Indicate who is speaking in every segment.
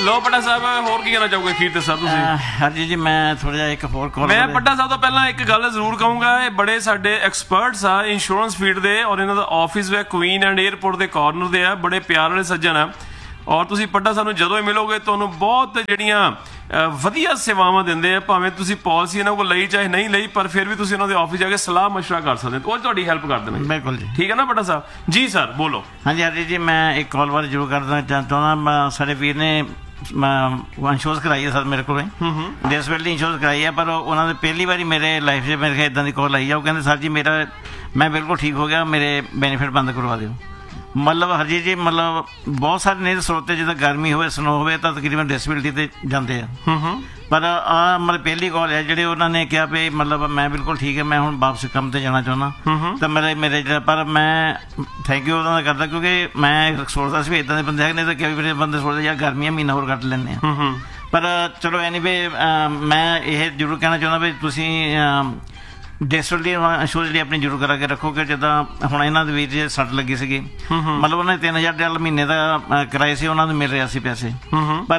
Speaker 1: ਲੋ ਪੱਡਾ ਸਾਹਿਬ ਹੋਰ ਕੀ ਕਹਿਣਾ ਚਾਹੋਗੇ ਅਖੀਰ ਤੇ ਸਰ ਤੁਸੀਂ?
Speaker 2: ਹਾਂਜੀ ਜੀ ਮੈਂ ਥੋੜਾ ਜਿਹਾ ਇੱਕ ਹੋਰ ਕਾਲ
Speaker 1: ਮੈਂ ਪੱਡਾ ਸਾਹਿਬ ਤੋਂ ਪਹਿਲਾਂ ਇੱਕ ਗੱਲ ਜ਼ਰੂਰ ਕਹੂੰਗਾ, ਇਹ ਬੜੇ ਸਾਡੇ ਐਕਸਪਰਟਸ ਆ ਇੰਸ਼ੋਰੈਂਸ ਫੀਲਡ ਦੇ ਔਰ ਇਹਨਾਂ ਦਾ office we Queen and airport ਦੇ ਕਾਰਨਰ ਦੇ ਆ, ਬੜੇ ਪਿਆਰ ਵਾਲੇ ਸੱਜਣ ਆ ਔਰ ਤੁਸੀਂ ਪੱਡਾ ਸਾਹਿਬ ਨੂੰ ਜਦੋਂ ਹੀ ਮਿਲੋਗੇ ਤੁਹਾਨੂੰ ਬਹੁਤ ਜਿਹੜੀਆਂ ਵਧੀਆ ਸੇਵਾਵਾਂ ਦਿੰਦੇ ਆ। ਭਾਵੇਂ ਤੁਸੀਂ ਪਾਲਿਸੀ ਇਹਨਾਂ ਕੋਲ ਲਈ ਚਾਹੇ ਨਹੀਂ ਲਈ, ਪਰ ਫਿਰ ਵੀ ਤੁਸੀਂ ਉਹਨਾਂ ਦੇ ਆਫਿਸ ਜਾ ਕੇ ਸਲਾਹ ਮਸ਼ਵਰਾ ਕਰ ਸਕਦੇ ਹੋ, ਉਹ ਤੁਹਾਡੀ ਹੈਲਪ ਕਰ ਦੇਣਗੇ।
Speaker 2: ਬਿਲਕੁਲ ਜੀ,
Speaker 1: ਠੀਕ ਹੈ ਨਾ ਪੱਡਾ ਸਾਹਿਬ ਜੀ? ਸਰ ਬੋਲੋ।
Speaker 2: ਹਾਂਜੀ ਹਰਜੀਤ ਜੀ ਮੈਂ ਇੱਕ ਕਾਲ ਬਾਰੇ ਜ਼ਰੂਰ ਕਰਨਾ ਚਾਹੁੰਦਾ। ਸਾਡੇ ਵੀਰ ਨੇ ਇੰਸ਼ੋਰੈਂਸ ਕਰਾਈ ਹੈ ਸਰ ਮੇਰੇ ਕੋਲ ਡਿਸੇਬਿਲਟੀ ਇੰਸ਼ੋਰੈਂਸ ਕਰਾਈ ਹੈ, ਪਰ ਉਹਨਾਂ ਨੇ ਪਹਿਲੀ ਵਾਰੀ ਮੇਰੇ ਲਾਈਫ 'ਚ ਮੇਰੇ ਇੱਦਾਂ ਦੀ ਕਾਲ ਆਈ ਆ। ਉਹ ਕਹਿੰਦੇ ਸਰ ਜੀ ਮੈਂ ਬਿਲਕੁਲ ਠੀਕ ਹੋ ਗਿਆ, ਮੇਰੇ ਬੈਨੀਫਿਟ ਬੰਦ ਕਰਵਾ ਦਿਓ। ਮਤਲਬ ਹਰਜੀਤ ਜੀ ਮਤਲਬ ਬਹੁਤ ਸਾਰੇ ਨਹੀਂ ਸਰੋਤੇ ਜਿੱਦਾਂ ਗਰਮੀ ਹੋਵੇ ਸਨੋ ਹੋਵੇ ਤਾਂ ਤਕਰੀਬਨ ਡਿਸੇਬਿਲਟੀ ਤੇ ਜਾਂਦੇ ਆ, ਪਰ ਆਹ ਮਤਲਬ ਪਹਿਲੀ ਕਾਲ ਹੈ ਜਿਹੜੇ ਉਹਨਾਂ ਨੇ ਕਿਹਾ ਵੀ ਮਤਲਬ ਮੈਂ ਬਿਲਕੁਲ ਠੀਕ ਹੈ, ਮੈਂ ਹੁਣ ਵਾਪਸ ਕੰਮ ਤੇ ਜਾਣਾ ਚਾਹੁੰਦਾ। ਤਾਂ ਮੇਰੇ ਜਿਹੜਾ ਪਰ ਮੈਂ ਥੈਂਕ ਯੂ ਉਹਨਾਂ ਦਾ ਕਰਦਾ, ਕਿਉਂਕਿ ਮੈਂ ਸੋਚਦਾ ਸੀ ਵੀ ਇੱਦਾਂ ਦੇ ਬੰਦੇ ਹੈਗੇ ਨੇ ਤਾਂ ਕਈ ਬੰਦੇ ਸੋਚਦੇ ਯਾਰ ਗਰਮੀਆਂ ਮਹੀਨਾ ਹੋਰ ਕੱਟ ਲੈਂਦੇ ਆ। ਪਰ ਚਲੋ ਐਨੀਵੇ ਮੈਂ ਇਹ ਜ਼ਰੂਰ ਕਹਿਣਾ ਚਾਹੁੰਦਾ ਵੀ ਤੁਸੀਂ ਡਿਸੇਬਿਲਟੀ ਇੰਸ਼ੋਰੈਂਸ ਜਿਹੜੀ ਆਪਣੀ ਜ਼ਰੂਰ ਕਰਾ ਕੇ ਰੱਖੋ ਕਿ ਜਿੱਦਾਂ ਹੁਣ ਇਹਨਾਂ ਦੇ ਵੀਰ ਜੇ ਸੱਟ ਲੱਗੀ ਸੀਗੀ, ਮਤਲਬ ਉਹਨਾਂ ਨੇ $3000 ਮਹੀਨੇ ਦਾ ਕਿਰਾਏ ਸੀ, ਉਹਨਾਂ ਨੂੰ ਮਿਲ ਰਿਹਾ ਸੀ ਪੈਸੇ। ਪਰ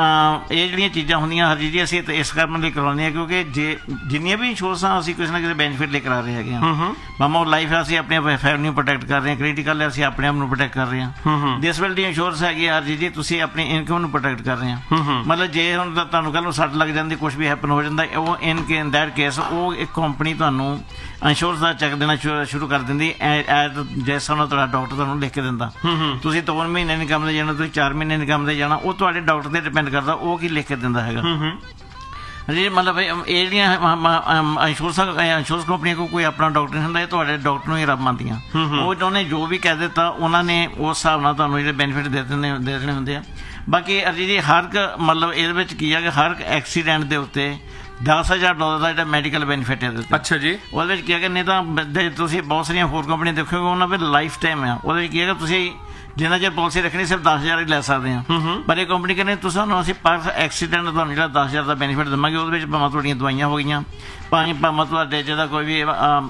Speaker 2: ਇਹ ਜਿਹੜੀਆਂ ਚੀਜ਼ਾਂ ਹੁੰਦੀਆਂ ਹਰਜੀਤ ਜੀ ਅਸੀਂ ਇਸ ਕਾਰਨ ਲਈ ਕਰਵਾਉਂਦੇ ਹਾਂ ਕਿਉਂਕਿ ਜਿੰਨੀਆਂ ਵੀ ਇੰਸ਼ੋਰੈਂਸਾਂ ਅਸੀਂ ਕਿਸੇ ਨਾ ਕਿਸੇ ਬੈਨੀਫਿਟ ਲਈ ਕਰਾ ਰਹੇ ਹੈਗੇ ਹਾਂ। ਮਾਮਾ ਲਾਈਫ ਅਸੀਂ ਆਪਣੀ ਫੈਮਿਲੀ ਨੂੰ ਪ੍ਰੋਟੈਕਟ ਕਰ ਰਹੇ ਹਾਂ, ਕ੍ਰਿਟੀਕਲ ਅਸੀਂ ਆਪਣੇ ਆਪ ਨੂੰ ਪ੍ਰੋਟੈਕਟ ਕਰ ਰਹੇ ਹਾਂ। ਡਿਸੇਬਿਲਟੀ ਇੰਸ਼ੋਰੈਂਸ ਹੈਗੀ ਹਰਜੀਤ ਜੀ ਤੁਸੀਂ ਆਪਣੀ ਇਨਕਮ ਨੂੰ ਪ੍ਰੋਟੈਕਟ ਕਰ ਰਹੇ ਹਾਂ। ਮਤਲਬ ਜੇ ਹੁਣ ਤੁਹਾਨੂੰ ਕੱਲ੍ਹ ਨੂੰ ਸੱਟ ਲੱਗ ਜਾਂਦੀ, ਕੁਛ ਵੀ ਹੈਪਨ ਹੋ ਜਾਂਦਾ, ਉਹ ਇਨ ਦੈਟ ਕੇਸ ਉਹ ਇੱਕ ਕੰਪਨੀ ਤੁਹਾਨੂੰ ਇੰਸ਼ੋਰੈਂਸ ਦਾ ਚੈੱਕ ਦੇਣਾ ਸ਼ੁਰੂ ਕਰ ਦਿੰਦੀ ਜਿਸ ਹਿਸਾਬ ਨਾਲ ਤੁਹਾਡਾ ਡਾਕਟਰ ਤੁਹਾਨੂੰ ਲਿਖ ਕੇ ਦਿੰਦਾ। ਤੁਸੀਂ 2 ਮਹੀਨੇ ਨਹੀਂ ਕੰਮ ਤੇ ਜਾਣਾ, ਤੁਸੀਂ 4 ਮਹੀਨੇ ਨਹੀਂ ਕੰਮ ਤੇ ਜਾਣਾ, ਉਹ ਤੁਹਾਡੇ ਡਾਕਟਰ ਤੇ ਡਿਪੈਂਡ ਕਰਦਾ ਉਹ ਕੀ ਲਿਖ ਕੇ ਦਿੰਦਾ ਹੈਗਾ ਜੀ। ਮਤਲਬ ਇਹ ਜਿਹੜੀਆਂ ਇੰਸ਼ੋਰੈਂਸ ਕੰਪਨੀਆਂ ਕੋਲ ਕੋਈ ਆਪਣਾ ਡਾਕਟਰ ਨਹੀਂ ਹੁੰਦਾ, ਇਹ ਤੁਹਾਡੇ ਡਾਕਟਰ ਨੂੰ ਹੀ ਰੱਬ ਮੰਨਦੀਆਂ। ਉਹ ਉਹਨੇ ਜੋ ਵੀ ਕਹਿ ਦਿੱਤਾ ਉਹਨਾਂ ਨੇ ਉਸ ਹਿਸਾਬ ਨਾਲ ਤੁਹਾਨੂੰ ਜਿਹੜੇ ਬੈਨੀਫਿਟ ਦੇ ਦੇਣੇ ਹੁੰਦੇ ਆ। ਬਾਕੀ ਅਰਜੀ ਜੀ ਹਰ ਇੱਕ ਮਤਲਬ ਇਹਦੇ ਵਿੱਚ ਕੀ ਹੈ ਕਿ ਹਰ ਇੱਕ ਐਕਸੀਡੈਂਟ ਦੇ ਉੱਤੇ $10,000 ਦਾ ਜਿਹੜਾ ਮੈਡੀਕਲ ਬੈਨੀਫਿਟ ਹੈ।
Speaker 1: ਅੱਛਾ ਜੀ। ਉਹਦੇ
Speaker 2: ਵਿੱਚ ਕੀ ਹੈ ਕਿ ਨਹੀਂ ਤਾਂ ਤੁਸੀਂ ਬਹੁਤ ਸਾਰੀਆਂ ਹੋਰ ਕੰਪਨੀਆਂ ਦੇਖੋਗੇ ਉਹਨਾਂ ਵਿੱਚ ਲਾਈਫ ਟਾਈਮ ਆ, ਉਹਦੇ ਵਿੱਚ ਕੀ ਹੈਗਾ ਤੁਸੀਂ ਜਿੰਨਾ ਚਿਰ ਪਾਲਿਸੀ ਰੱਖਣੀ ਸਿਰਫ 10,000 ਹੀ ਲੈ ਸਕਦੇ ਹਾਂ। ਪਰ ਇਹ ਕੰਪਨੀ ਕਹਿੰਦੇ ਤੁਹਾਨੂੰ ਅਸੀਂ ਪਰ ਐਕਸੀਡੈਂਟ ਤੁਹਾਨੂੰ ਜਿਹੜਾ 10,000 ਦਾ ਬੈਨੀਫਿਟ ਦੇਵਾਂਗੇ। ਉਹਦੇ ਵਿੱਚ ਭਾਵੇਂ ਤੁਹਾਡੀਆਂ ਦਵਾਈਆਂ ਹੋ ਗਈਆਂ, ਭਾਵੇਂ ਤੁਹਾਡੇ ਜਿਹਦਾ ਕੋਈ ਵੀ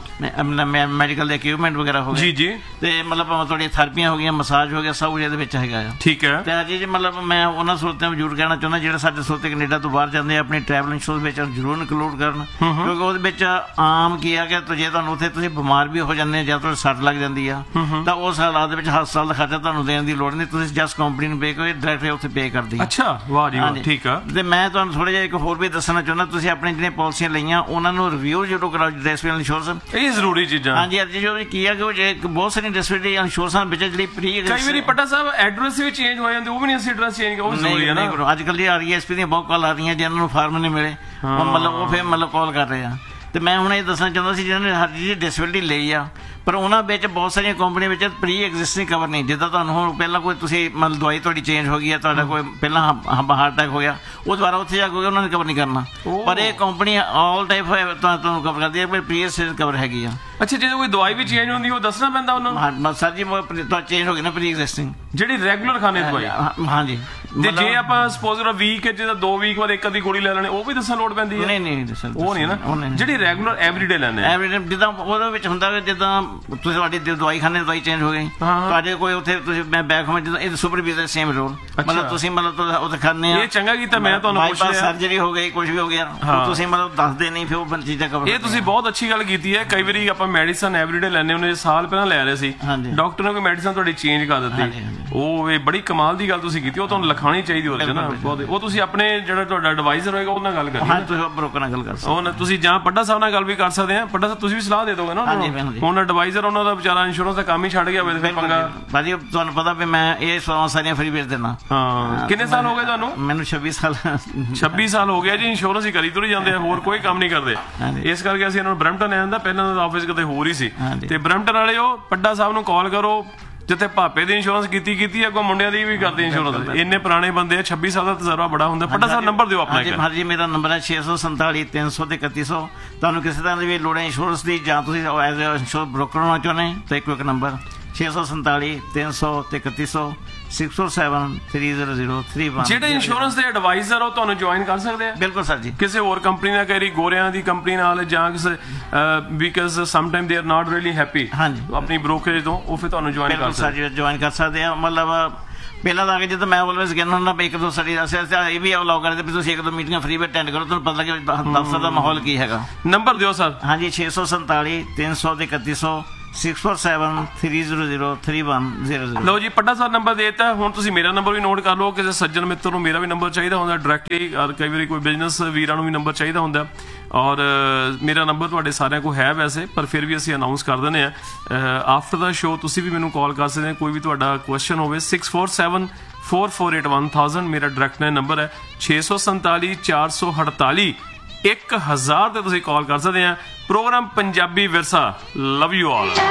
Speaker 2: ਮੈਡੀਕਲ ਦੇ ਇਕਵਿਪਮੈਂਟ ਵਗੈਰਾ ਹੋ ਗਏ ਜੀ, ਤੇ ਮਤਲਬ ਭਾਵੇਂ ਤੁਹਾਡੀਆਂ ਥੈਰੇਪੀਆਂ ਹੋ ਗਈਆਂ, ਮਸਾਜ ਹੋ ਗਿਆ, ਸਭ ਕੁਝ ਇਹਦੇ ਵਿੱਚ ਹੈਗਾ ਆ।
Speaker 1: ਠੀਕ ਹੈ।
Speaker 2: ਤੇ ਅਜੇ ਜੀ ਮਤਲਬ ਮੈਂ ਉਹਨਾਂ ਸਰੋਤਿਆਂ ਨੂੰ ਜ਼ਰੂਰ ਕਹਿਣਾ ਚਾਹੁੰਦਾ ਜਿਹੜੇ ਸਾਡੇ ਸਰੋਤੇ ਕੈਨੇਡਾ ਤੋਂ ਬਾਹਰ ਜਾਂਦੇ ਆ ਆਪਣੀ ਟਰੈਵਲ ਇੰਸ਼ੋਰੈਂਸ ਵਿੱਚ ਜ਼ਰੂਰ ਇਨਕਲੂਡ ਕਰਨ, ਕਿਉਂਕਿ ਉਹਦੇ ਵਿੱਚ ਆਮ ਕੀ ਆ ਕਿ ਜੇ ਤੁਹਾਨੂੰ ਉੱਥੇ ਤੁਸੀਂ ਬਿਮਾਰ ਵੀ ਹੋ ਜਾਂਦੇ ਜਾਂ ਤੁਹਾਡੀ ਸੱਟ ਲੱਗ ਜਾਂਦੀ ਆ ਤਾਂ ਉਸ ਹਾਲਾਤ ਦੇ ਵਿੱਚ ਹਸਪਤਾਲ ਦਾ ਖਰਚਾ ਤੁਹਾਨੂੰ ਦੇਣ ਦੀ ਲੋੜ ਨਹੀਂ, ਤੁਸੀਂ ਜਸਟ ਕੰਪਨੀ ਨੂੰ ਪੇ ਕਰੋ, ਡਾਇਰੈਕਟ ਉੱਥੇ ਪੇ ਕਰਦੀ।
Speaker 1: ਅੱਛਾ, ਵਾਹ ਜੀ ਵਾਹ, ਠੀਕ ਆ।
Speaker 2: ਤੇ ਮੈਂ ਤੁਹਾਨੂੰ ਥੋੜਾ ਜਿਹਾ ਇੱਕ ਹੋਰ ਵੀ ਦੱਸਣਾ ਚਾਹੁੰਦਾ, ਤੁਸੀਂ ਆਪਣੀ ਜਿਹੜੀਆਂ ਪਾਲਿਸੀਆਂ ਲਈਆਂ ਉਹਨਾਂ ਨੂੰ ਰਿਵਿਊ ਜ਼ਰੂਰ ਕਰਾਓ। ਡਿਸੇਬਿਲਟੀ ਇੰਸ਼ੋਰੈਂਸ ਇਹ
Speaker 1: ਜ਼ਰੂਰੀ ਚੀਜ਼ਾਂ
Speaker 2: ਹਾਂਜੀ ਅੱਜ ਜੋ ਕੀ ਆ ਕਿ ਬਹੁਤ ਸਾਰੀਆਂ ਡਿਸੇਬਿਲਟੀ ਇੰਸ਼ੋਰੈਂਸਾਂ ਵਿੱਚ ਜਿਹੜੀ ਪ੍ਰੀ
Speaker 1: ਕਈ ਵਾਰੀ ਪੱਟਾ ਸਾਹਿਬ ਐਡਰੈਸ ਵੀ ਚੇਂਜ ਹੋ ਜਾਂਦੇ, ਉਹ ਵੀ ਨਹੀਂ ਅਸੀਂ ਐਡਰੈਸ ਚੇਂਜ ਉਹ ਜ਼ਰੂਰੀ ਹੈ ਨਾ।
Speaker 2: ਅੱਜ ਕੱਲ੍ਹ ਦੀ RESP ਦੀਆਂ ਬਹੁਤ ਕਾਲ ਆ ਰਹੀਆਂ ਜਿਹਨਾਂ ਨੂੰ ਫਾਰਮ ਨਹੀਂ ਮਿਲੇ, ਮਤਲਬ ਉਹ ਫਿਰ ਮਤਲਬ ਕਾਲ ਕਰ ਰਹੇ ਆ। ਤੇ ਮੈਂ ਹੁਣ ਇਹ ਦੱਸਣਾ ਚਾਹੁੰਦਾ ਸੀ ਜਿਹਨਾਂ ਨੇ ਹਰ ਚੀਜ਼ ਡਿਸੇਬਿਲਟੀ ਲਈ ਆ, ਪਰ ਉਹਨਾਂ ਵਿੱਚ ਬਹੁਤ ਸਾਰੀਆਂ ਕੰਪਨੀਆਂ ਵਿੱਚ ਪ੍ਰੀ ਐਗਜ਼ਿਸਟਿੰਗ ਕਵਰ ਨਹੀਂ। ਜਿੱਦਾਂ ਤੁਹਾਨੂੰ ਹੁਣ ਪਹਿਲਾਂ ਕੋਈ ਤੁਸੀਂ ਮਤਲਬ ਦਵਾਈ ਤੁਹਾਡੀ ਚੇਂਜ ਹੋ ਗਈ ਹੈ, ਤੁਹਾਡਾ ਕੋਈ ਪਹਿਲਾਂ ਹਾਰਟ ਅਟੈਕ ਹੋ ਗਿਆ, ਉਹ ਦੁਬਾਰਾ ਉੱਥੇ ਜਾ ਕੇ ਉਹਨਾਂ ਨੇ ਕਵਰ ਨਹੀਂ ਕਰਨਾ। ਪਰ ਇਹ ਕੰਪਨੀ ਆਲ ਟਾਈਪ ਤੁਹਾਨੂੰ ਕਵਰ ਕਰਦੀ ਹੈ, ਪ੍ਰੀ ਐਗਜ਼ਿਸਟਿੰਗ ਕਵਰ ਹੈਗੀ ਆ।
Speaker 1: ਅੱਛਾ, ਜੇ ਕੋਈ ਦਵਾਈ ਵੀ ਚੇਂਜ ਹੁੰਦੀ ਉਹ ਦੱਸਣਾ ਪੈਂਦਾ ਉਹਨਾਂ ਨੂੰ?
Speaker 2: ਸਰ ਜੀ ਚੇਂਜ ਹੋ ਗਈ ਨਾ ਪ੍ਰੀ ਐਗਜ਼ਿਸਟਿੰਗ ਜਿਹੜੀ
Speaker 1: ਰੈਗੂਲਰ ਖਾਣੇ ਦਵਾਈ।
Speaker 2: ਹਾਂਜੀ,
Speaker 1: ਤੇ ਜੇ ਆਪਾਂ ਸਪੋਜ਼ ਕਰੋ ਵੀਕ ਜਿਹਦਾ 2 ਵੀਕ ਬਾਅਦ ਇੱਕ ਅੱਧੀ ਗੋਲੀ ਲੈ ਲੈਣੀ, ਉਹ ਵੀ ਦੱਸਣ ਲੋੜ ਪੈਂਦੀ ਹੈ?
Speaker 2: ਨਹੀਂ
Speaker 1: ਉਹ ਨਹੀਂ ਨਾ, ਜਿਹੜੀ ਰੈਗੂਲਰ ਐਵਰੀਡੇ ਲੈਂਦੇ
Speaker 2: ਐਵਰੀਡੇ ਜਿੱਦਾਂ ਉਹਦੇ ਵਿੱਚ ਹੁੰਦਾ ਜਿੱਦਾਂ ਤੁਸੀਂ ਤੁਹਾਡੀ ਦਵਾਈ ਖਾਣੇ ਦਵਾਈ ਚੇਂਜ ਹੋ ਗਈ, ਤੁਹਾਡੇ ਕੋਈ ਉੱਥੇ ਤੁਸੀਂ ਮੈਂ ਬੈਕ ਹੋਮ ਜਿੱਦਾਂ ਇਹ ਸੁਪਰਵਾਈਜ਼ਰ ਸੇਮ ਰੋਲ, ਮਤਲਬ ਤੁਸੀਂ ਮਤਲਬ ਉੱਥੇ ਖਾਣੇ ਆ।
Speaker 1: ਇਹ ਚੰਗਾ ਕੀਤਾ, ਮੈਂ ਤੁਹਾਨੂੰ ਪੁੱਛ ਰਿਹਾ।
Speaker 2: ਸਰਜਰੀ ਹੋ ਗਈ, ਕੁਝ ਵੀ ਹੋ ਗਿਆ, ਤੁਸੀਂ ਮਤਲਬ ਦੱਸਦੇ ਨਹੀਂ, ਫਿਰ ਉਹ ਚੀਜ਼ਾਂ ਕਵਰ।
Speaker 1: ਇਹ ਤੁਸੀਂ ਬਹੁਤ ਅੱਛੀ ਗੱਲ ਕੀਤੀ ਹੈ। ਕਈ ਵਾਰੀ ਆਪਾਂ ਮੈਡੀਸਨ ਐਵਰੀਡੇ ਲੈਂਦੇ ਹੁੰਦੇ, ਸਾਲ ਪਹਿਲਾਂ ਲੈ ਰਹੇ ਸੀ, ਡਾਕਟਰ ਨੇ ਕੋਈ ਮੈਡੀਸਨ ਤੁਹਾਡੀ ਚੇਂਜ ਕਰ ਦਿੱਤੀ, ਉਹ ਇਹ ਬੜੀ ਕਮਾਲ ਦੀ ਗੱਲ ਤੁਸੀਂ ਕੀਤੀ। ਉਹ ਤੁਹਾਨੂੰ ਲਿਖਾਣੀ ਚਾਹੀਦੀ ਉਹਦੇ ਨਾ, ਉਹ ਤੁਸੀਂ ਆਪਣੇ ਜਿਹੜਾ ਤੁਹਾਡਾ ਐਡਵਾਈਜ਼ਰ ਹੋਏਗਾ ਉਹਦੇ ਨਾਲ ਗੱਲ ਕਰਨੀ,
Speaker 2: ਤੁਸੀਂ ਬਰੋਕਰ ਨਾਲ ਗੱਲ ਕਰ ਸਕਦੇ
Speaker 1: ਹੋ। ਤੁਸੀਂ ਜਾਂ ਪੱਡਾ ਸਾਹਿਬ ਨਾਲ ਗੱਲ ਵੀ ਕਰ ਸਕਦੇ ਆ, ਪੱਡਾ ਸਾਹਿਬ ਤੁਸੀਂ ਵੀ ਸਲਾਹ ਦੇ ਦੋਗੇ ਨਾ ਹੁਣ। ਐਡਵਾਈਜ਼ਰ ਉਹਨਾਂ ਦਾ ਵਿਚਾਰਾ ਇੰਸ਼ੋਰੈਂਸ ਦਾ ਕੰਮ ਹੀ ਛੱਡ ਗਿਆ ਹੋਵੇ, ਪੰਗਾ
Speaker 2: ਭਾਜੀ ਤੁਹਾਨੂੰ ਪਤਾ ਵੀ ਮੈਂ ਇਹ ਸਾਰੀਆਂ ਫਰੀ ਵੇਚ ਦਿੰਦਾ।
Speaker 1: ਹਾਂ, ਕਿੰਨੇ ਸਾਲ ਹੋ ਗਏ ਤੁਹਾਨੂੰ?
Speaker 2: ਮੈਨੂੰ 26 ਸਾਲ
Speaker 1: 26 ਸਾਲ ਹੋ ਗਿਆ ਜੀ। ਇੰਸ਼ੋਰੈਂਸ ਹੀ ਕਰੀ ਤੁਰੀ ਜਾਂਦੇ ਆ, ਹੋਰ ਕੋਈ ਕੰਮ ਨਹੀਂ ਕਰਦੇ। ਇਸ ਕਰਕੇ ਅਸੀਂ ਇਹਨਾਂ ਨੂੰ ਬਰੈਂਪਟਨ ਆ ਜਾਂਦਾ, ਪਹਿਲਾਂ ਦਾ ਆਫਿਸ ਕਿਤੇ ਹੋਰ ਹੀ ਸੀ, ਤੇ ਬਰੈਂਪਟਨ ਵਾਲੇ ਉਹ ਪੱਡਾ ਸਾਹਿਬ ਨੂੰ ਕਾਲ ਕਰੋ, ਜਿੱਥੇ ਭਾਪੇ ਦੀ ਇੰਸ਼ੋਰੈਂਸ ਕੀਤੀ ਅੱਗੋਂ ਮੁੰਡਿਆਂ ਦੀ ਵੀ ਕਰਦੇ ਇੰਸ਼ੋਰੈਂਸ। ਇੰਨੇ ਪੁਰਾਣੇ ਬੰਦੇ ਆ, 26 ਸਾਲ ਦਾ ਤਜਰਬਾ ਬੜਾ ਹੁੰਦਾ। ਪੱਡਾ ਸਾਹਿਬ ਨੰਬਰ ਦਿਓ ਆਪਣਾ।
Speaker 2: ਹਾਂਜੀ, ਮੇਰਾ ਨੰਬਰ ਹੈ 647 300 ਤੇ 3100। ਤੁਹਾਨੂੰ ਕਿਸੇ ਤਰ੍ਹਾਂ ਦੀ ਵੀ ਲੋੜ ਹੈ ਇੰਸ਼ੋਰੈਂਸ ਦੀ, ਜਾਂ ਤੁਸੀਂ ਐਜ਼ ਇੰਸ਼ੋਰੈਂਸ ਬ੍ਰੋਕਰ ਹੋਣਾ ਚਾਹੁੰਦੇ ਤਾਂ ਇੱਕ ਨੰਬਰ 647 300 ਤੇ 3100 647300331।
Speaker 1: ਜਿਹੜੇ ਇੰਸ਼ੋਰੈਂਸ ਦੇ ਐਡਵਾਈਜ਼ਰ ਉਹ ਤੁਹਾਨੂੰ ਜੁਆਇਨ ਕਰ ਸਕਦੇ ਆ?
Speaker 2: ਬਿਲਕੁਲ ਸਰ ਜੀ।
Speaker 1: ਕਿਸੇ ਹੋਰ ਕੰਪਨੀ ਨਾਲ, ਕਈ ਗੋਰਿਆਂ ਦੀ ਕੰਪਨੀ ਨਾਲ, ਜਾਂ ਕਿਸੇ because some time they are not really happy ਆਪਣੀ ਬ੍ਰੋਕਰੇਜ ਤੋਂ, ਉਹ ਫਿਰ ਤੁਹਾਨੂੰ ਜੁਆਇਨ ਕਰ ਸਕਦੇ
Speaker 2: ਜੁਆਇਨ ਕਰ ਸਕਦੇ ਆ। ਮਤਲਬ ਪਹਿਲਾਂ ਤਾਂ ਕਿ ਜਦੋਂ ਮੈਂ ਆਲਵੇਜ਼ ਕਹਿੰਦਾ ਹੁੰਦਾ ਵੀ ਇੱਕ ਦੋ ਸਾਡੀ ਇਹ ਵੀ ਅਲਾਉ ਕਰਦੇ ਵੀ ਤੁਸੀਂ ਇੱਕ ਦੋ ਮੀਟਿੰਗਾਂ ਫ੍ਰੀ ਵਿੱਚ ਅਟੈਂਡ ਕਰੋ, ਤੁਹਾਨੂੰ ਪਤਾ ਲੱਗੇ ਦਫ਼ਤਰ ਦਾ ਮਾਹੌਲ ਕੀ ਹੈਗਾ।
Speaker 1: ਨੰਬਰ ਦਿਓ ਸਰ।
Speaker 2: ਹਾਂਜੀ 647 300 ਤੇ 3100 647 300 3100।
Speaker 1: ਲਓ ਜੀ, ਪੱਡਾ ਸਾਹਿਬ ਨੰਬਰ ਦੇ ਦਿੱਤਾ। ਹੁਣ ਤੁਸੀਂ ਮੇਰਾ ਨੰਬਰ ਵੀ ਨੋਟ ਕਰ ਲਓ। ਕਿਸੇ ਸੱਜਣ ਮਿੱਤਰ ਨੂੰ ਮੇਰਾ ਵੀ ਨੰਬਰ ਚਾਹੀਦਾ ਹੁੰਦਾ ਡਾਇਰੈਕਟਲੀ, ਕਈ ਵਾਰੀ ਕੋਈ ਬਿਜ਼ਨਸ ਵੀਰਾਂ ਨੂੰ ਵੀ ਨੰਬਰ ਚਾਹੀਦਾ ਹੁੰਦਾ, ਔਰ ਮੇਰਾ ਨੰਬਰ ਤੁਹਾਡੇ ਸਾਰਿਆਂ ਕੋਲ ਹੈ ਵੈਸੇ, ਪਰ ਫਿਰ ਵੀ ਅਸੀਂ ਅਨਾਉਂਸ ਕਰ ਦਿੰਦੇ ਹਾਂ। ਆਫਟਰ ਦਾ ਸ਼ੋ ਤੁਸੀਂ ਵੀ ਮੈਨੂੰ ਕਾਲ ਕਰ ਸਕਦੇ ਹੋ, ਕੋਈ ਵੀ ਤੁਹਾਡਾ ਕੁਐਸਚਨ ਹੋਵੇ। 6474481000 ਮੇਰਾ ਡਾਇਰੈਕਟ ਨੰਬਰ ਹੈ। 647 448 1000 ਤੇ ਤੁਸੀਂ ਕਾਲ ਕਰ ਸਕਦੇ ਆ। ਪ੍ਰੋਗਰਾਮ ਪੰਜਾਬੀ ਵਿਰਸਾ। Love you all.